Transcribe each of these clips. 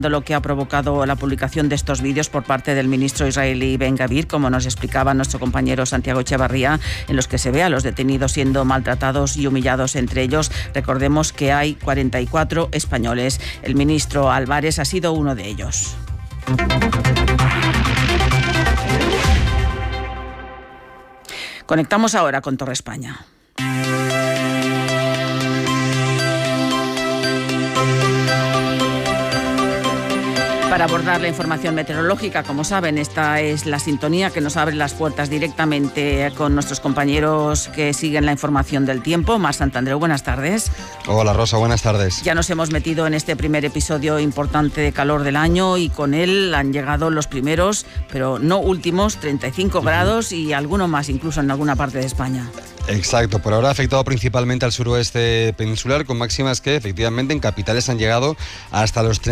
lo que ha provocado la publicación de estos vídeos por parte del ministro israelí Ben-Gvir, como nos explicaba nuestro compañero Santiago Echevarría, en los que se ve a los detenidos siendo maltratados y humillados entre ellos. Recordemos que hay 44 españoles. El ministro Álvarez ha sido uno de ellos. Conectamos ahora con Torre España. Para abordar la información meteorológica, como saben, esta es la sintonía que nos abre las puertas directamente con nuestros compañeros que siguen la información del tiempo. Mar Santandreu, buenas tardes. Hola Rosa, buenas tardes. Ya nos hemos metido en este primer episodio importante de calor del año y con él han llegado los primeros, pero no últimos, 35 grados y alguno más incluso en alguna parte de España. Exacto, por ahora ha afectado principalmente al suroeste peninsular, con máximas que efectivamente en capitales han llegado hasta los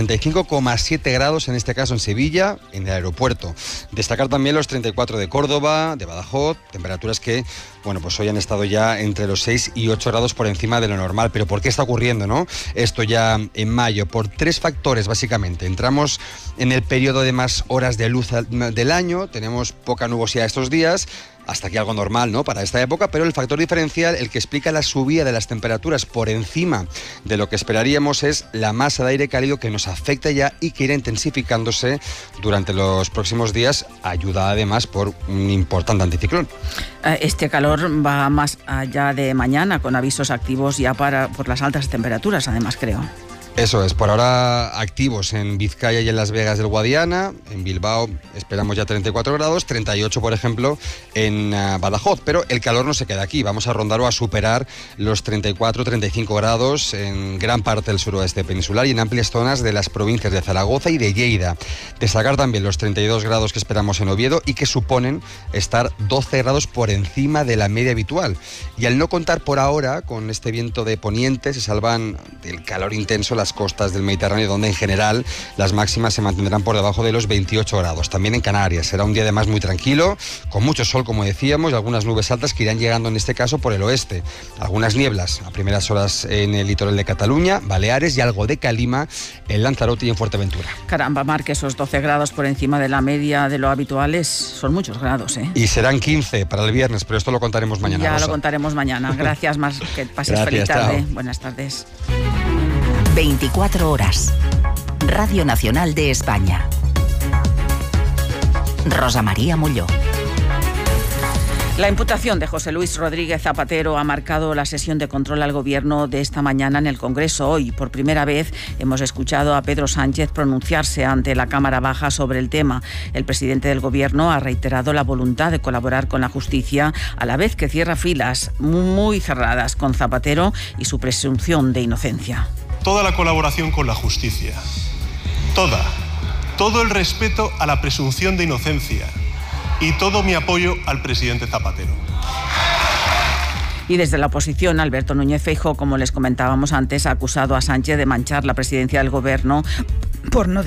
35,7 grados, en este caso en Sevilla, en el aeropuerto. Destacar también los 34 de Córdoba, de Badajoz, temperaturas que, bueno, pues hoy han estado ya entre los 6 y 8 grados por encima de lo normal. Pero ¿por qué está ocurriendo, no? Esto ya en mayo, por 3 factores básicamente. Entramos en el periodo de más horas de luz del año, tenemos poca nubosidad estos días, hasta aquí algo normal, ¿no?, para esta época, pero el factor diferencial, el que explica la subida de las temperaturas por encima de lo que esperaríamos, es la masa de aire cálido que nos afecta ya y que irá intensificándose durante los próximos días, ayudada además por un importante anticiclón. Este calor va más allá de mañana, con avisos activos ya por las altas temperaturas, además, creo. Eso es, por ahora activos en Vizcaya y en Las Vegas del Guadiana. En Bilbao esperamos ya 34 grados, 38 por ejemplo en Badajoz, pero el calor no se queda aquí, vamos a rondar o a superar los 34-35 grados en gran parte del suroeste peninsular y en amplias zonas de las provincias de Zaragoza y de Lleida. Destacar también los 32 grados que esperamos en Oviedo y que suponen estar 12 grados por encima de la media habitual. Y al no contar por ahora con este viento de poniente, se salvan del calor intenso las costas del Mediterráneo, donde en general las máximas se mantendrán por debajo de los 28 grados. También en Canarias será un día además muy tranquilo, con mucho sol, como decíamos, y algunas nubes altas que irán llegando en este caso por el oeste. Algunas nieblas a primeras horas en el litoral de Cataluña, Baleares y algo de calima en Lanzarote y en Fuerteventura. Caramba, Mar, que esos 12 grados por encima de la media de lo habitual son muchos grados, ¿eh? Y serán 15 para el viernes, pero esto lo contaremos mañana. Ya Rosa. Lo contaremos mañana. Gracias, Mar, que pases Gracias, feliz tarde. chao. Buenas tardes. 24 horas. Radio Nacional de España. Rosa María Molló. La imputación de José Luis Rodríguez Zapatero ha marcado la sesión de control al Gobierno de esta mañana en el Congreso. Hoy, por primera vez, hemos escuchado a Pedro Sánchez pronunciarse ante la Cámara Baja sobre el tema. El presidente del Gobierno ha reiterado la voluntad de colaborar con la justicia, a la vez que cierra filas muy cerradas con Zapatero y su presunción de inocencia. Toda la colaboración con la justicia, todo el respeto a la presunción de inocencia y todo mi apoyo al presidente Zapatero. Y desde la oposición, Alberto Núñez Feijóo, como les comentábamos antes, ha acusado a Sánchez de manchar la presidencia del Gobierno por no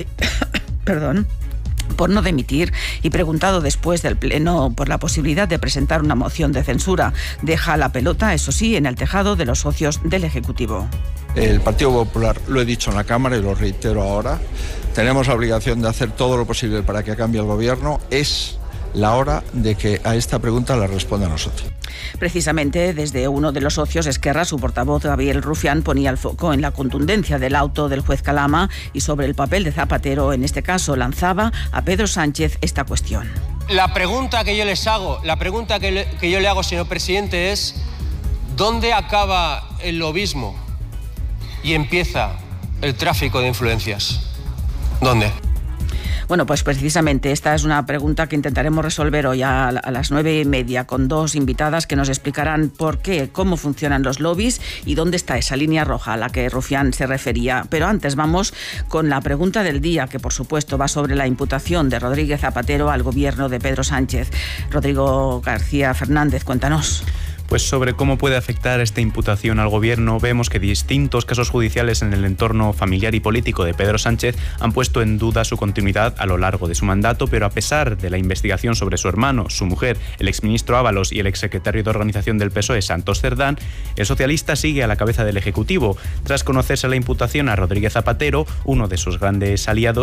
dimitir, y preguntado después del Pleno por la posibilidad de presentar una moción de censura. Deja la pelota, eso sí, en el tejado de los socios del Ejecutivo. El Partido Popular, lo he dicho en la Cámara y lo reitero ahora, tenemos la obligación de hacer todo lo posible para que cambie el Gobierno. Es la hora de que a esta pregunta la responda a nosotros. Precisamente desde uno de los socios, Esquerra, su portavoz Gabriel Rufián ponía el foco en la contundencia del auto del juez Calama y sobre el papel de Zapatero. En este caso lanzaba a Pedro Sánchez esta cuestión. La pregunta que yo les hago, que yo le hago, señor presidente, es ¿dónde acaba el lobismo y empieza el tráfico de influencias? ¿Dónde? Bueno, pues precisamente esta es una pregunta que intentaremos resolver hoy a las 9:30 con dos invitadas que nos explicarán por qué, cómo funcionan los lobbies y dónde está esa línea roja a la que Rufián se refería. Pero antes vamos con la pregunta del día, que por supuesto va sobre la imputación de Rodríguez Zapatero al Gobierno de Pedro Sánchez. Rodrigo García Fernández, cuéntanos. Pues sobre cómo puede afectar esta imputación al gobierno, vemos que distintos casos judiciales en el entorno familiar y político de Pedro Sánchez han puesto en duda su continuidad a lo largo de su mandato, pero a pesar de la investigación sobre su hermano, su mujer, el exministro Ábalos y el exsecretario de Organización del PSOE, Santos Cerdán, el socialista sigue a la cabeza del Ejecutivo. Tras conocerse la imputación a Rodríguez Zapatero, uno de sus grandes aliados